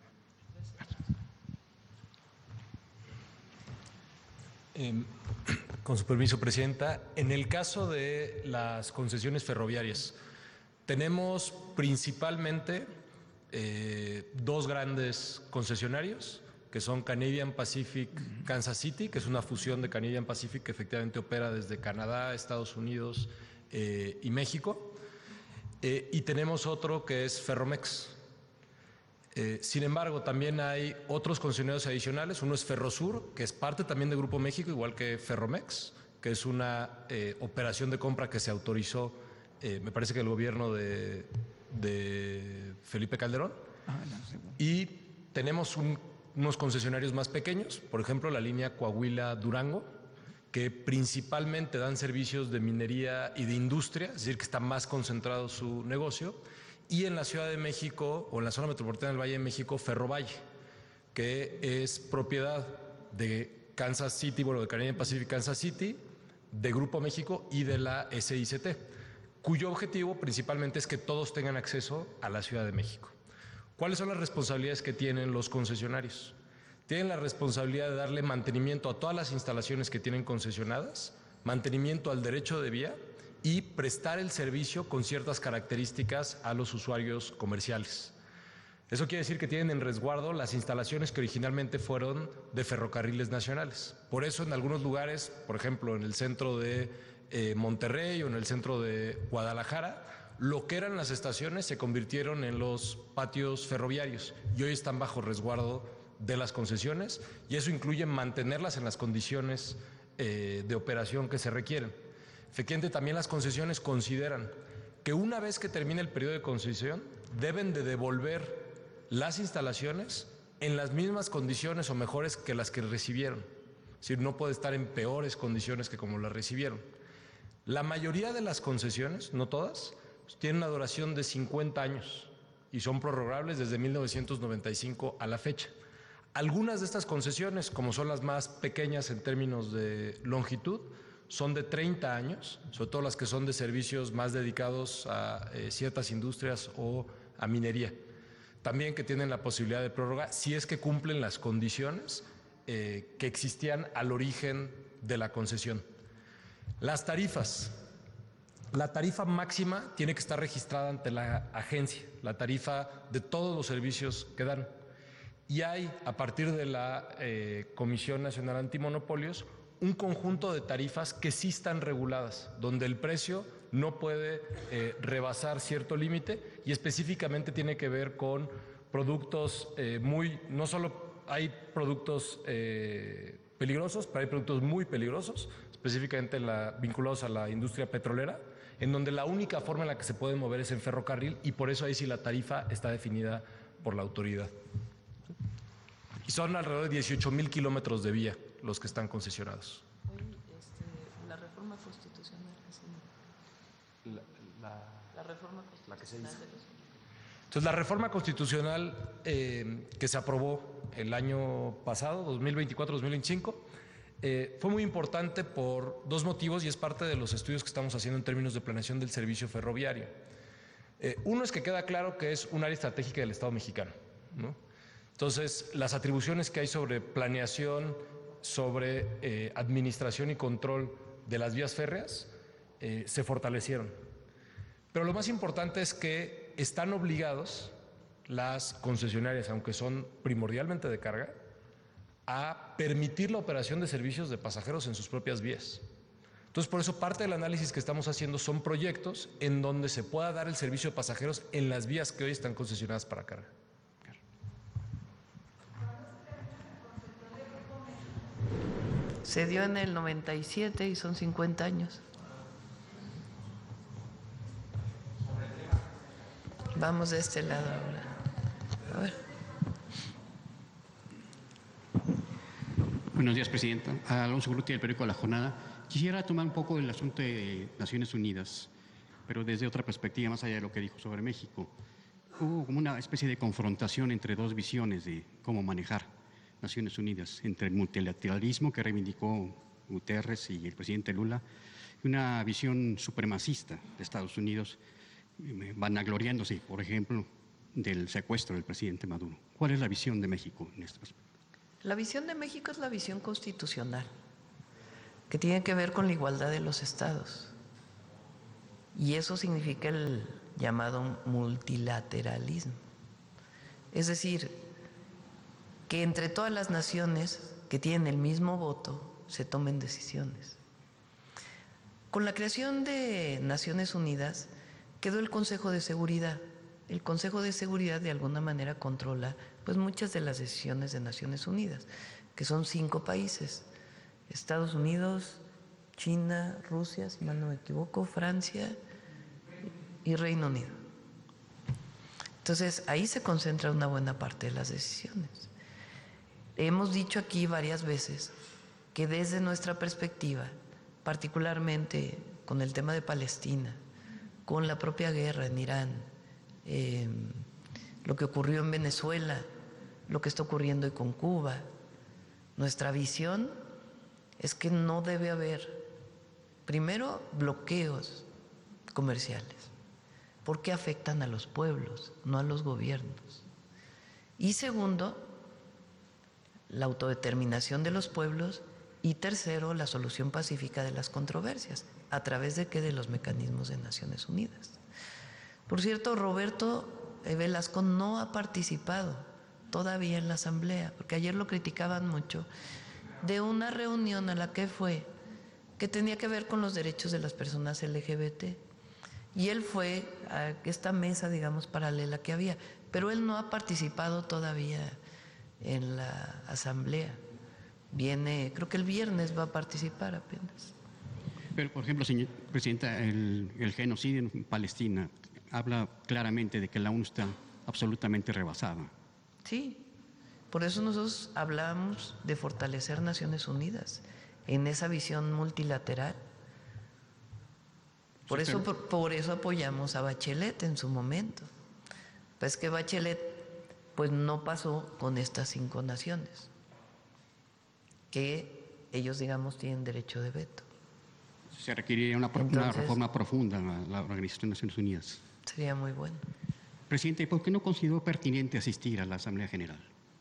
Con su permiso, Presidenta, en el caso de las concesiones ferroviarias, tenemos principalmente dos grandes concesionarios, que son Canadian Pacific Kansas City, que es una fusión de Canadian Pacific que efectivamente opera desde Canadá, Estados Unidos y México. Y tenemos otro que es Ferromex. Sin embargo, también hay otros concesionarios adicionales. Uno es Ferrosur, que es parte también de Grupo México, igual que Ferromex, que es una operación de compra que se autorizó, me parece que el gobierno de Felipe Calderón. Y tenemos unos concesionarios más pequeños, por ejemplo, la línea Coahuila-Durango, que principalmente dan servicios de minería y de industria, es decir, que está más concentrado su negocio. Y en la Ciudad de México, o en la zona metropolitana del Valle de México, Ferrovalle, que es propiedad de Kansas City, bueno, de Canadian Pacific Kansas City, de Grupo México y de la SICT, cuyo objetivo principalmente es que todos tengan acceso a la Ciudad de México. ¿Cuáles son las responsabilidades que tienen los concesionarios? Tienen la responsabilidad de darle mantenimiento a todas las instalaciones que tienen concesionadas, mantenimiento al derecho de vía y prestar el servicio con ciertas características a los usuarios comerciales. Eso quiere decir que tienen en resguardo las instalaciones que originalmente fueron de Ferrocarriles Nacionales. Por eso en algunos lugares, por ejemplo en el centro de Monterrey o en el centro de Guadalajara, lo que eran las estaciones se convirtieron en los patios ferroviarios y hoy están bajo resguardo de las concesiones, y eso incluye mantenerlas en las condiciones de operación que se requieren. Efectivamente, también las concesiones consideran que una vez que termine el periodo de concesión deben de devolver las instalaciones en las mismas condiciones o mejores que las que recibieron. Es decir, no puede estar en peores condiciones que como las recibieron. La mayoría de las concesiones, no todas, tienen una duración de 50 años y son prorrogables desde 1995 a la fecha. Algunas de estas concesiones, como son las más pequeñas en términos de longitud, son de 30 años, sobre todo las que son de servicios más dedicados a ciertas industrias o a minería. También que tienen la posibilidad de prórroga si es que cumplen las condiciones que existían al origen de la concesión. Las tarifas. La tarifa máxima tiene que estar registrada ante la agencia, la tarifa de todos los servicios que dan. Y hay, a partir de la Comisión Nacional Antimonopolios, un conjunto de tarifas que sí están reguladas, donde el precio no puede rebasar cierto límite y específicamente tiene que ver con productos no solo hay productos peligrosos, pero hay productos muy peligrosos, específicamente vinculados a la industria petrolera, en donde la única forma en la que se pueden mover es en ferrocarril y por eso ahí sí la tarifa está definida por la autoridad. Y son alrededor de 18,000 kilómetros de vía los que están concesionados. La reforma constitucional. La reforma constitucional. La que se hizo. Entonces, la reforma constitucional que se aprobó el año pasado, 2024-2025, fue muy importante por dos motivos y es parte de los estudios que estamos haciendo en términos de planeación del servicio ferroviario. Uno es que queda claro que es un área estratégica del Estado mexicano, ¿no? Entonces, las atribuciones que hay sobre planeación, sobre administración y control de las vías férreas se fortalecieron. Pero lo más importante es que están obligados las concesionarias, aunque son primordialmente de carga, a permitir la operación de servicios de pasajeros en sus propias vías. Entonces, por eso parte del análisis que estamos haciendo son proyectos en donde se pueda dar el servicio de pasajeros en las vías que hoy están concesionadas para carga. Se dio en el 97 y son 50 años. Vamos de este lado ahora. A ver. Buenos días, Presidenta. Alonso Grutti, del periódico La Jornada. Quisiera tomar un poco el asunto de Naciones Unidas, pero desde otra perspectiva, más allá de lo que dijo sobre México. Hubo como una especie de confrontación entre dos visiones de cómo manejar Naciones Unidas, entre el multilateralismo que reivindicó Guterres y el presidente Lula, y una visión supremacista de Estados Unidos, vanagloriándose, por ejemplo, del secuestro del presidente Maduro. ¿Cuál es la visión de México en este aspecto? La visión de México es la visión constitucional, que tiene que ver con la igualdad de los estados. Y eso significa el llamado multilateralismo. Es decir, que entre todas las naciones que tienen el mismo voto se tomen decisiones. Con la creación de Naciones Unidas quedó el Consejo de Seguridad. El Consejo de Seguridad de alguna manera controla pues muchas de las decisiones de Naciones Unidas, que son 5 países: Estados Unidos, China, Rusia, si mal no me equivoco, Francia y Reino Unido. Entonces, ahí se concentra una buena parte de las decisiones. Hemos dicho aquí varias veces que desde nuestra perspectiva, particularmente con el tema de Palestina, con la propia guerra en Irán, lo que ocurrió en Venezuela, lo que está ocurriendo hoy con Cuba, nuestra visión es que no debe haber, primero, bloqueos comerciales, porque afectan a los pueblos, no a los gobiernos. Y segundo, la autodeterminación de los pueblos. Y tercero, la solución pacífica de las controversias. ¿A través de qué? De los mecanismos de Naciones Unidas. Por cierto, Roberto Velasco no ha participado todavía en la Asamblea, porque ayer lo criticaban mucho, de una reunión a la que fue, que tenía que ver con los derechos de las personas LGBT. Y él fue a esta mesa, digamos, paralela que había, pero él no ha participado todavía en la Asamblea. Viene, creo que el viernes va a participar apenas. Pero, por ejemplo, señora Presidenta, el genocidio en Palestina habla claramente de que la ONU está absolutamente rebasada. Sí, por eso nosotros hablamos de fortalecer Naciones Unidas en esa visión multilateral. Por eso apoyamos a Bachelet en su momento. Pues que Bachelet pues no pasó con estas 5 naciones, que ellos, digamos, tienen derecho de veto. Se requeriría una reforma profunda a la Organización de Naciones Unidas. Sería muy bueno. Presidente, ¿por qué no consideró pertinente asistir a la Asamblea General?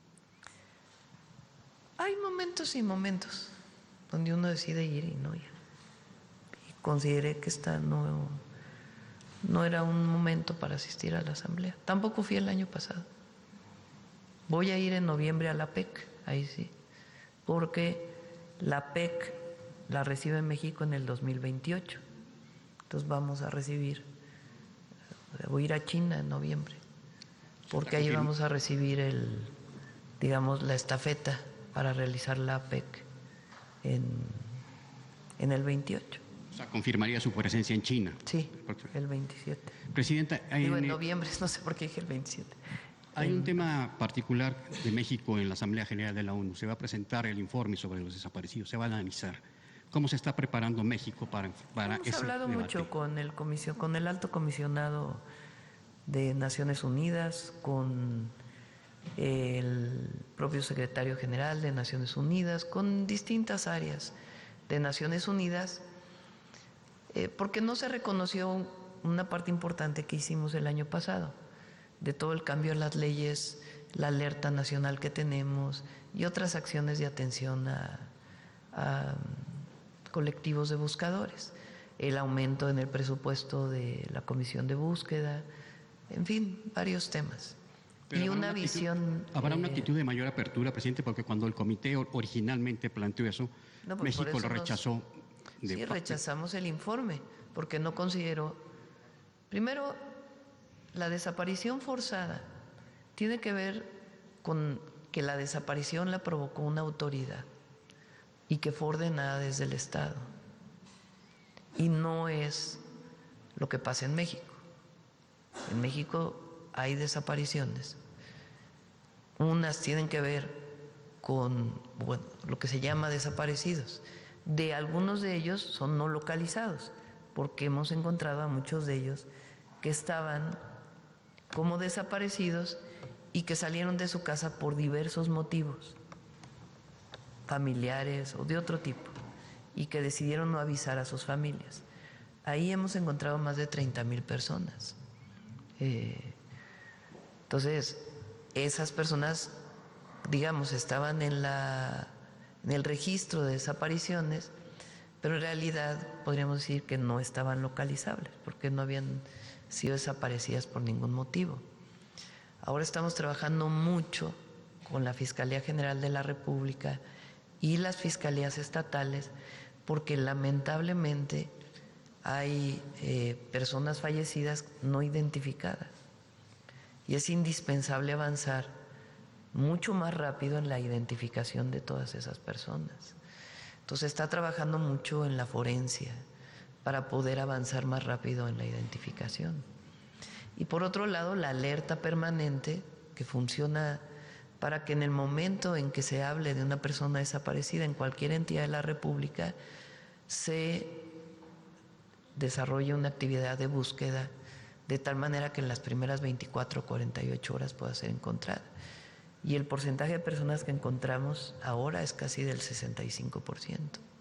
Hay momentos y momentos donde uno decide ir y no ir. Y consideré que esta no era un momento para asistir a la Asamblea. Tampoco fui el año pasado. Voy a ir en noviembre a la PEC, ahí sí, porque la PEC la recibe México en el 2028. Entonces vamos a recibir, voy a ir a China en noviembre, porque ahí vamos a recibir la estafeta para realizar la PEC en el 28. O sea, confirmaría su presencia en China. Sí, el 27. Presidenta, en noviembre, no sé por qué dije el 27. Hay un tema particular de México en la Asamblea General de la ONU. Se va a presentar el informe sobre los desaparecidos, se va a analizar. ¿Cómo se está preparando México para ese debate? Hemos hablado mucho con el alto comisionado de Naciones Unidas, con el propio secretario general de Naciones Unidas, con distintas áreas de Naciones Unidas, porque no se reconoció una parte importante que hicimos el año pasado, de todo el cambio en las leyes, la alerta nacional que tenemos y otras acciones de atención a colectivos de buscadores, el aumento en el presupuesto de la Comisión de Búsqueda, en fin, varios temas. Pero y una visión... ¿Habrá una actitud de mayor apertura, presidente? Porque cuando el comité originalmente planteó eso, México lo rechazó. Sí, rechazamos el informe, porque no consideró... Primero, la desaparición forzada tiene que ver con que la desaparición la provocó una autoridad y que fue ordenada desde el Estado. Y no es lo que pasa en México. En México hay desapariciones. Unas tienen que ver con lo que se llama desaparecidos. De algunos de ellos son no localizados, porque hemos encontrado a muchos de ellos que estaban como desaparecidos y que salieron de su casa por diversos motivos, familiares o de otro tipo, y que decidieron no avisar a sus familias. Ahí hemos encontrado más de 30,000 personas. Entonces, esas personas, digamos, estaban en el registro de desapariciones, pero en realidad podríamos decir que no estaban localizables, porque no habían sido desaparecidas por ningún motivo. Ahora estamos trabajando mucho con la Fiscalía General de la República y las fiscalías estatales, porque lamentablemente hay personas fallecidas no identificadas y es indispensable avanzar mucho más rápido en la identificación de todas esas personas. Entonces está trabajando mucho en la forencia para poder avanzar más rápido en la identificación. Y por otro lado, la alerta permanente que funciona para que en el momento en que se hable de una persona desaparecida en cualquier entidad de la República se desarrolle una actividad de búsqueda de tal manera que en las primeras 24 o 48 horas pueda ser encontrada. Y el porcentaje de personas que encontramos ahora es casi del 65%.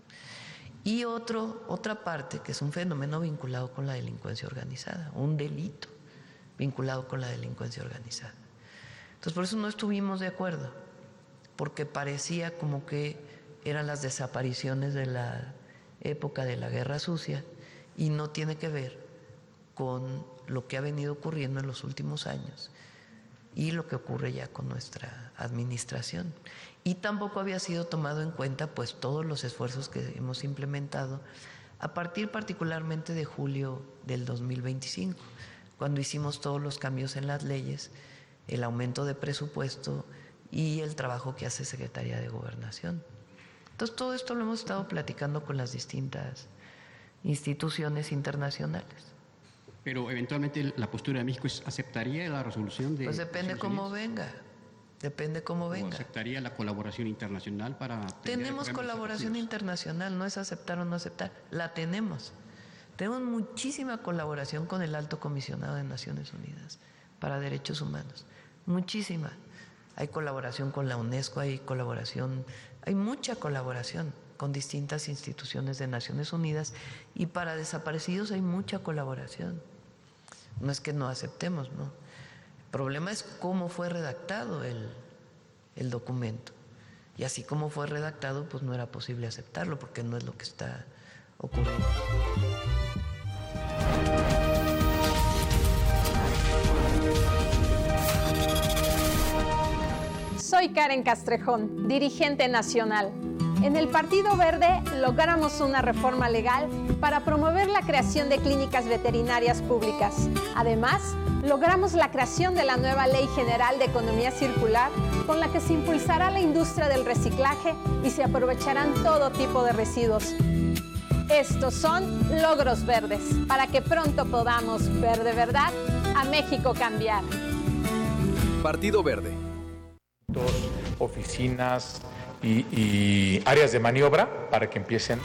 Y otra parte que es un fenómeno vinculado con la delincuencia organizada, un delito vinculado con la delincuencia organizada. Entonces por eso no estuvimos de acuerdo, porque parecía como que eran las desapariciones de la época de la Guerra Sucia y no tiene que ver con lo que ha venido ocurriendo en los últimos años y lo que ocurre ya con nuestra administración. Y tampoco había sido tomado en cuenta pues todos los esfuerzos que hemos implementado a partir particularmente de julio del 2025, cuando hicimos todos los cambios en las leyes, el aumento de presupuesto y el trabajo que hace Secretaría de Gobernación. Entonces todo esto lo hemos estado platicando con las distintas instituciones internacionales. Pero eventualmente la postura de México aceptaría la resolución de... Pues depende cómo venga, depende cómo venga. ¿Aceptaría la colaboración internacional para... Tenemos colaboración internacional, no es aceptar o no aceptar, la tenemos. Tenemos muchísima colaboración con el Alto Comisionado de Naciones Unidas para Derechos Humanos, muchísima. Hay colaboración con la UNESCO, hay mucha colaboración con distintas instituciones de Naciones Unidas y para desaparecidos hay mucha colaboración. No es que no aceptemos, ¿no? El problema es cómo fue redactado el documento. Y así como fue redactado, pues no era posible aceptarlo porque no es lo que está ocurriendo. Soy Karen Castrejón, dirigente nacional. En el Partido Verde logramos una reforma legal para promover la creación de clínicas veterinarias públicas. Además, logramos la creación de la nueva Ley General de Economía Circular, con la que se impulsará la industria del reciclaje y se aprovecharán todo tipo de residuos. Estos son logros verdes, para que pronto podamos ver de verdad a México cambiar. Partido Verde. Oficinas y áreas de maniobra para que empiecen.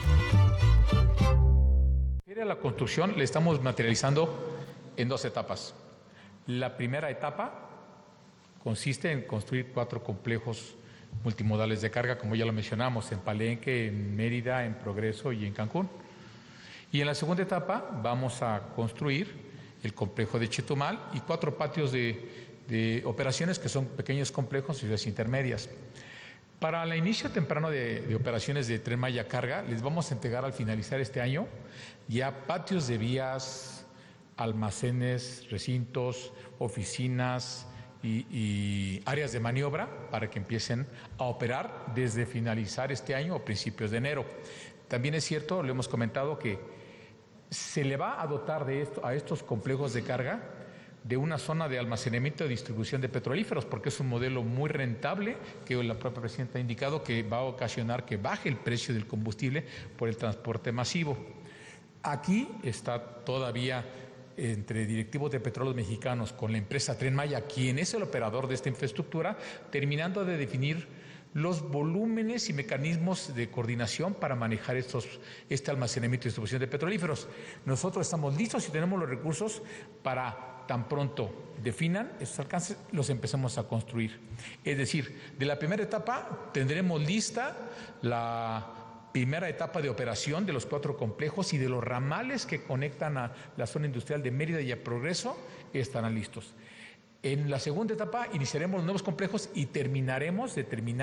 A la construcción le estamos materializando en 2 etapas. La primera etapa consiste en construir 4 complejos multimodales de carga, como ya lo mencionamos, en Palenque, en Mérida, en Progreso y en Cancún. Y en la segunda etapa vamos a construir el complejo de Chetumal y 4 patios de operaciones que son pequeños complejos y ciudades intermedias. Para el inicio temprano de operaciones de Tren Maya Carga, les vamos a entregar al finalizar este año ya patios de vías, almacenes, recintos, oficinas y áreas de maniobra para que empiecen a operar desde finalizar este año o principios de enero. También es cierto, lo hemos comentado, que se le va a dotar a estos complejos de carga de una zona de almacenamiento y distribución de petrolíferos, porque es un modelo muy rentable que la propia presidenta ha indicado que va a ocasionar que baje el precio del combustible por el transporte masivo. Aquí está todavía entre directivos de Petróleos Mexicanos con la empresa Tren Maya, quien es el operador de esta infraestructura, terminando de definir los volúmenes y mecanismos de coordinación para manejar este almacenamiento y distribución de petrolíferos. Nosotros estamos listos y tenemos los recursos para, tan pronto definan esos alcances, los empecemos a construir. Es decir, de la primera etapa tendremos lista la primera etapa de operación de los 4 complejos, y de los ramales que conectan a la zona industrial de Mérida y a Progreso estarán listos. En la segunda etapa iniciaremos los nuevos complejos y determinaremos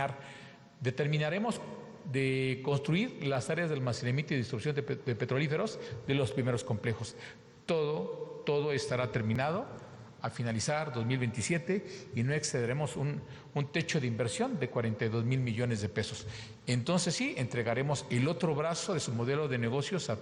de construir las áreas de almacenamiento y distribución de petrolíferos de los primeros complejos. Todo estará terminado al finalizar 2027 y no excederemos un techo de inversión de 42,000 millones de pesos. Entonces sí, entregaremos el otro brazo de su modelo de negocios a